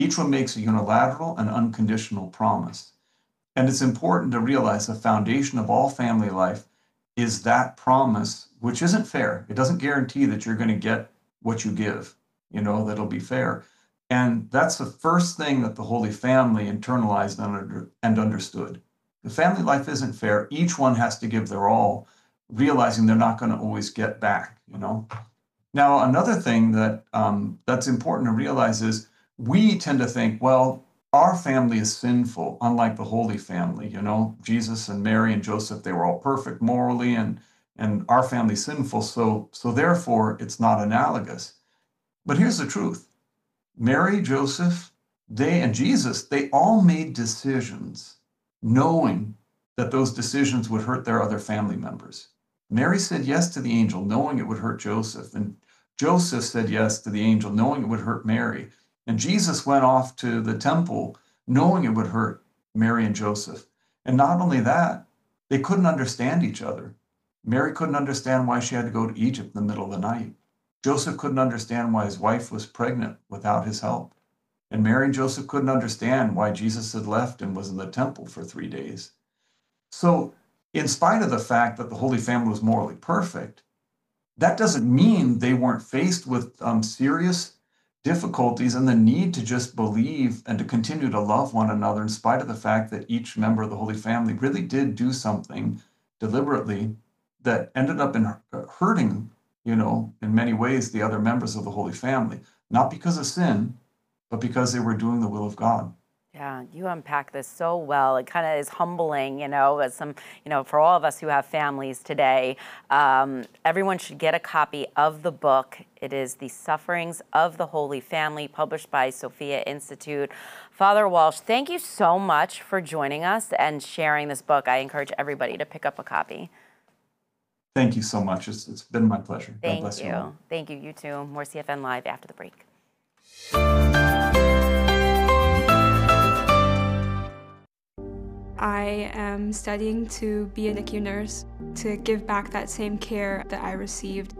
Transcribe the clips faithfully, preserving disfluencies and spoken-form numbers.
Each one makes a unilateral and unconditional promise. And it's important to realize the foundation of all family life is that promise, which isn't fair. It doesn't guarantee that you're going to get what you give, you know, that'll be fair. And that's the first thing that the Holy Family internalized and, under, and understood. The family life isn't fair. Each one has to give their all, realizing they're not going to always get back, you know. Now, another thing that um, that's important to realize is we tend to think, well, our family is sinful, unlike the Holy Family, you know. Jesus and Mary and Joseph, they were all perfect morally, and, and our family's sinful, so, so therefore it's not analogous. But here's the truth. Mary, Joseph, they and Jesus, they all made decisions knowing that those decisions would hurt their other family members. Mary said yes to the angel, knowing it would hurt Joseph. And Joseph said yes to the angel, knowing it would hurt Mary. And Jesus went off to the temple, knowing it would hurt Mary and Joseph. And not only that, they couldn't understand each other. Mary couldn't understand why she had to go to Egypt in the middle of the night. Joseph couldn't understand why his wife was pregnant without his help. And Mary and Joseph couldn't understand why Jesus had left and was in the temple for three days. So, in spite of the fact that the Holy Family was morally perfect, that doesn't mean they weren't faced with um, serious difficulties and the need to just believe and to continue to love one another in spite of the fact that each member of the Holy Family really did do something deliberately that ended up in hurting, you know, in many ways, the other members of the Holy Family, not because of sin, but because they were doing the will of God. Yeah, you unpack this so well. It kind of is humbling, you know, as some, you know, for all of us who have families today. Um, everyone should get a copy of the book. It is The Sufferings of the Holy Family, published by Sophia Institute. Father Walsh, thank you so much for joining us and sharing this book. I encourage everybody to pick up a copy. Thank you so much. It's, it's been my pleasure. Thank God bless you. you all. Thank you. You too. More C F N Live after the break. I am studying to be a N I C U nurse, to give back that same care that I received.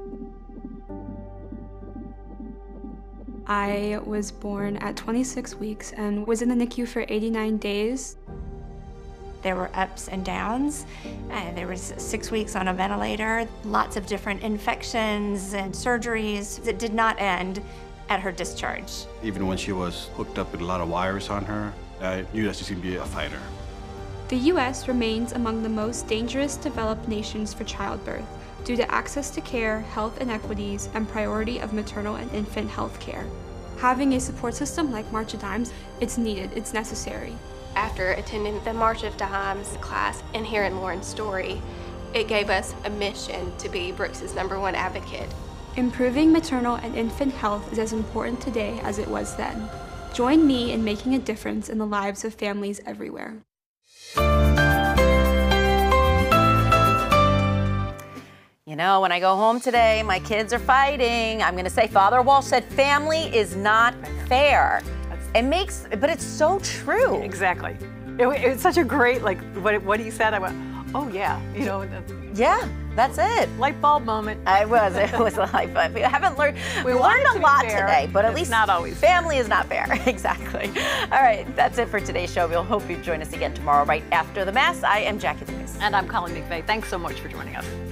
I was born at twenty-six weeks and was in the N I C U for eighty-nine days. There were ups and downs. Uh, there was six weeks on a ventilator, lots of different infections and surgeries that did not end at her discharge. Even when she was hooked up with a lot of wires on her, I knew that she was going to be a fighter. The U S remains among the most dangerous developed nations for childbirth due to access to care, health inequities, and priority of maternal and infant health care. Having a support system like March of Dimes, it's needed, it's necessary. After attending the March of Dimes class and hearing Lauren's story, it gave us a mission to be Brooks's number one advocate. Improving maternal and infant health is as important today as it was then. Join me in making a difference in the lives of families everywhere. You know, when I go home today, my kids are fighting. I'm going to say Father Walsh said family is not fair. It makes, but it's so true. Exactly. It, it's such a great, like, what, what he said, I went, oh yeah, you know. Yeah, that's it. Light bulb moment. I was, it was a light bulb. We haven't learned, we, we learned a lot fair, today, but at it's least not always family is not fair. Exactly. All right, that's it for today's show. We'll hope you join us again tomorrow right after the Mass. I am Jackie Lucas. And I'm Colleen McVeigh. Thanks so much for joining us.